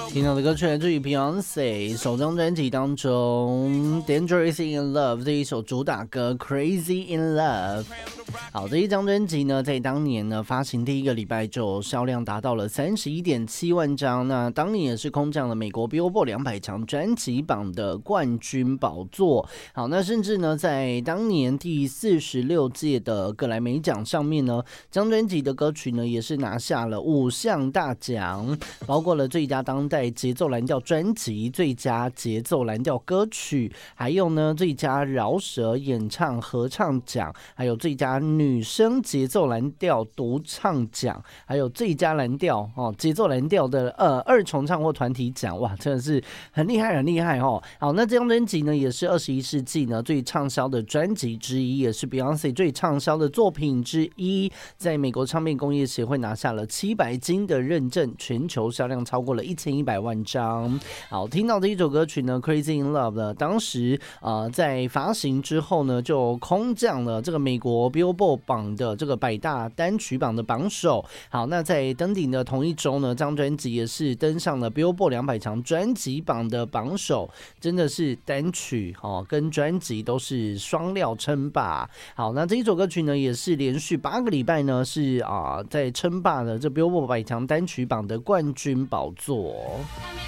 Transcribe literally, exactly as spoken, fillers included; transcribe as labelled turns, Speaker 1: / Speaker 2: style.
Speaker 1: 听到的歌曲来自于 Beyonce 首张专辑当中 Dangerous in Love 这一首主打歌 Crazy in Love。 好，这一张专辑呢在当年呢发行第一个礼拜就销量达到了 三十一点七万张，那当年也是空降了美国 Billboard 两百强专辑榜的冠军宝座。好，那甚至呢在当年第四十六届的格莱美奖上面呢，这张专辑的歌曲呢也是拿下了五项大奖，包括了最佳当代节奏蓝调专辑、最佳节奏蓝调歌曲，还有呢最佳饶舌演唱合唱奖，还有最佳女生节奏蓝调独唱奖，还有最佳蓝调哦节奏蓝调的呃二重唱或团体奖。哇，真的是很厉害很厉害哦。好，那这张专辑呢也是二十一世纪呢最畅销的专辑之一，也是 Beyonce 最畅销的作品之一，在美国唱片工业协会拿下了七百金的认证，全球销量超过了一千一百万张。好，听到这一首歌曲呢 Crazy in Love 呢，当时呃在发行之后呢就空降了这个美国 Billboard 榜的这个百大单曲榜的榜首。好，那在登顶的同一周呢，这张专辑也是登上了 Billboard 两百强专辑榜的榜首，真的是单曲哦跟专辑都是双料称霸。好，那这一首歌曲呢也是连续八个礼拜呢是啊、呃、在称霸了这 Billboard 百强单曲榜的冠军宝座。